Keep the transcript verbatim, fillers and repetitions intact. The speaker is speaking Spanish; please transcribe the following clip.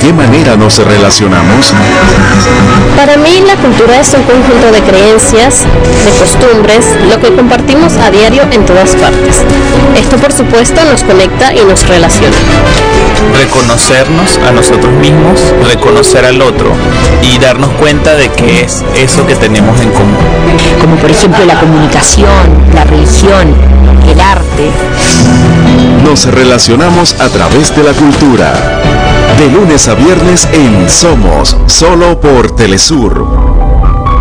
qué manera nos relacionamos? Para mí la cultura es un conjunto de creencias, de costumbres, lo que compartimos a diario en todas partes. Esto por supuesto nos conecta y nos relaciona. Reconocernos a nosotros mismos, reconocer al otro y darnos cuenta de qué es eso que tenemos en común. Como por ejemplo la comunicación, la religión, el arte. Nos relacionamos a través de la cultura. De lunes a viernes en Somos, solo por Telesur.